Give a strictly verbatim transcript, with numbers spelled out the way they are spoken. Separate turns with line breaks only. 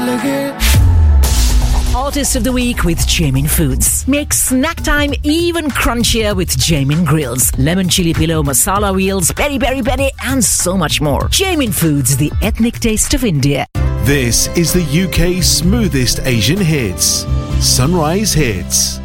Artist of the Week with Jamin Foods. Make snack time even crunchier with Jamin Grills, lemon chili pillow, masala wheels, peri peri peri, and so much more. Jamin Foods, the ethnic taste of India.
This is the U K's smoothest Asian hits. Sunrise Hits.